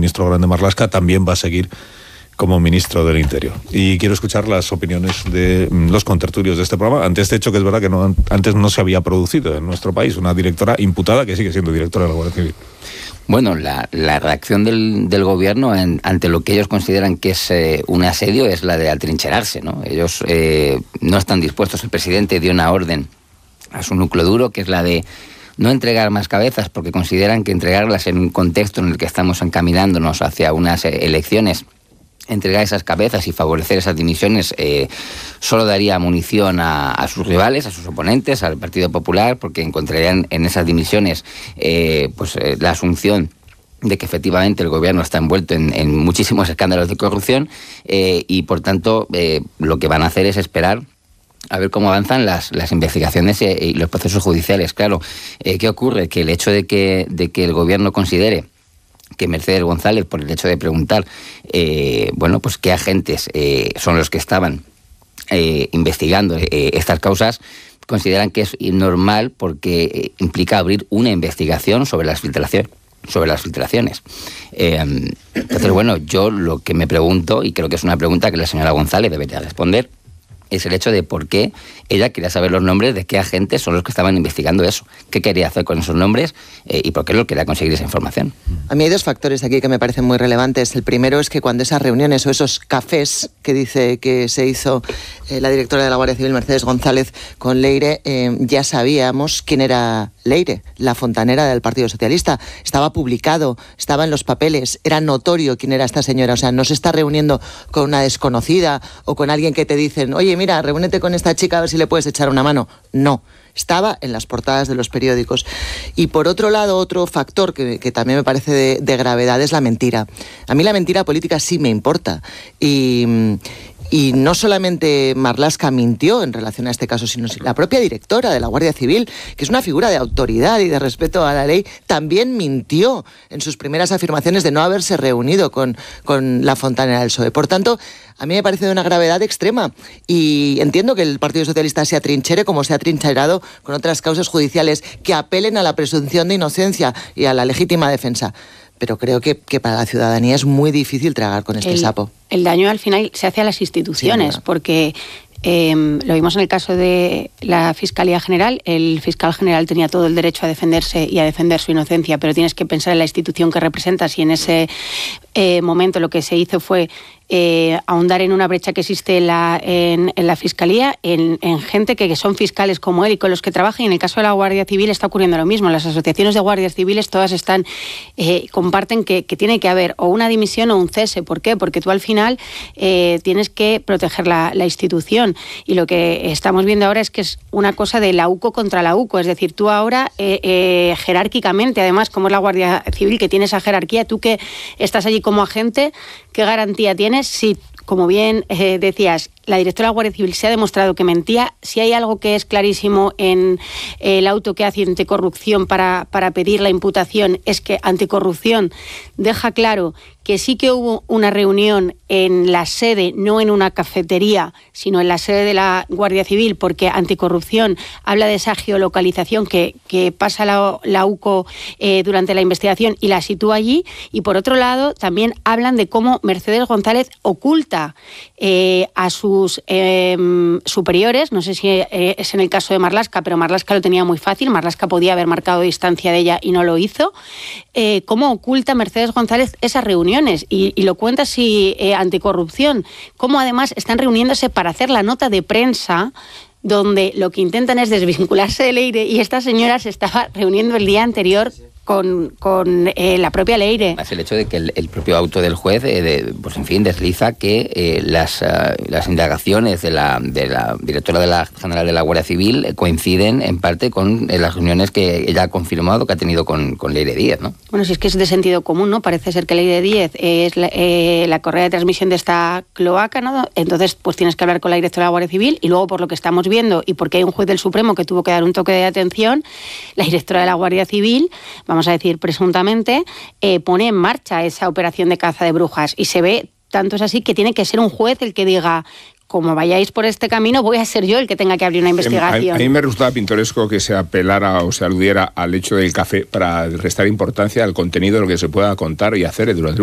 ministro Grande Marlaska, también va a seguir como ministro del Interior. Y quiero escuchar las opiniones de los contertulios de este programa ante este hecho que es verdad que antes no se había producido en nuestro país, una directora imputada que sigue siendo directora de la Guardia Civil. Bueno, la reacción del gobierno ante lo que ellos consideran que es un asedio es la de atrincherarse, ¿no? Ellos no están dispuestos. El presidente dio una orden a su núcleo duro, que es la de no entregar más cabezas, porque consideran que entregarlas en un contexto en el que estamos encaminándonos hacia unas elecciones, entregar esas cabezas y favorecer esas dimisiones solo daría munición a sus rivales, a sus oponentes, al Partido Popular, porque encontrarían en esas dimisiones la asunción de que efectivamente el gobierno está envuelto en muchísimos escándalos de corrupción y por tanto lo que van a hacer es esperar a ver cómo avanzan las investigaciones y los procesos judiciales. Claro, ¿qué ocurre? Que el hecho de que el gobierno considere que Mercedes González, por el hecho de preguntar qué agentes son los que estaban investigando estas causas, consideran que es normal porque implica abrir una investigación sobre las filtraciones. Entonces, yo lo que me pregunto, y creo que es una pregunta que la señora González debería responder, es el hecho de por qué ella quería saber los nombres de qué agentes son los que estaban investigando eso, qué quería hacer con esos nombres y por qué lo quería conseguir esa información. A mí hay dos factores aquí que me parecen muy relevantes. El primero es que cuando esas reuniones o esos cafés que dice que se hizo la directora de la Guardia Civil, Mercedes González, con Leire, ya sabíamos quién era Leire, la fontanera del Partido Socialista. Estaba publicado, estaba en los papeles, era notorio quién era esta señora. O sea, no se está reuniendo con una desconocida o con alguien que te dicen, oye, mira, reúnete con esta chica a ver si le puedes echar una mano. No, estaba en las portadas de los periódicos. Y por otro lado, otro factor que también me parece de gravedad es la mentira. A mí la mentira política sí me importa. Y no solamente Marlaska mintió en relación a este caso, sino la propia directora de la Guardia Civil, que es una figura de autoridad y de respeto a la ley, también mintió en sus primeras afirmaciones de no haberse reunido con la fontanera del PSOE. Por tanto, a mí me parece de una gravedad extrema y entiendo que el Partido Socialista se atrinchere como se ha atrincherado con otras causas judiciales que apelen a la presunción de inocencia y a la legítima defensa. Pero creo que para la ciudadanía es muy difícil tragar con este sapo. El daño al final se hace a las instituciones, sí, porque lo vimos en el caso de la Fiscalía General. El fiscal general tenía todo el derecho a defenderse y a defender su inocencia, pero tienes que pensar en la institución que representas y en ese momento lo que se hizo fue ahondar en una brecha que existe en la Fiscalía, en gente que son fiscales como él y con los que trabaja, y en el caso de la Guardia Civil está ocurriendo lo mismo. Las asociaciones de guardias civiles todas comparten que tiene que haber o una dimisión o un cese. ¿Por qué? Porque tú al final tienes que proteger la institución, y lo que estamos viendo ahora es que es una cosa de la UCO contra la UCO, es decir, tú ahora jerárquicamente, además, como es la Guardia Civil, que tiene esa jerarquía, tú que estás allí como agente, ¿qué garantía tienes si, como bien decías, la directora de la Guardia Civil se ha demostrado que mentía? Si hay algo que es clarísimo en el auto que hace Anticorrupción para pedir la imputación, es que Anticorrupción deja claro que sí que hubo una reunión en la sede, no en una cafetería, sino en la sede de la Guardia Civil, porque Anticorrupción habla de esa geolocalización que pasa la UCO durante la investigación y la sitúa allí. Y por otro lado, también hablan de cómo Mercedes González oculta a sus superiores, no sé si es en el caso de Marlaska, pero Marlaska lo tenía muy fácil, Marlaska podía haber marcado distancia de ella y no lo hizo, cómo oculta Mercedes González esas reuniones, y lo cuenta así Anticorrupción, cómo además están reuniéndose para hacer la nota de prensa donde lo que intentan es desvincularse de Leire, y esta señora se estaba reuniendo el día anterior con la propia Leire. Es el hecho de que el propio auto del juez, desliza que las indagaciones de la directora general de la Guardia Civil coinciden en parte con las reuniones que ella ha confirmado que ha tenido con Leire Díez, ¿no? Bueno, si es que es de sentido común, ¿no? Parece ser que Leire Díez es la correa de transmisión de esta cloaca, ¿no? Entonces, pues tienes que hablar con la directora de la Guardia Civil, y luego, por lo que estamos viendo, y porque hay un juez del Supremo que tuvo que dar un toque de atención, la directora de la Guardia Civil, vamos a decir presuntamente, pone en marcha esa operación de caza de brujas, y se ve, tanto es así, que tiene que ser un juez el que diga, como vayáis por este camino, voy a ser yo el que tenga que abrir una investigación. A mí me resultaba pintoresco que se apelara o se aludiera al hecho del café para restar importancia al contenido de lo que se pueda contar y hacer durante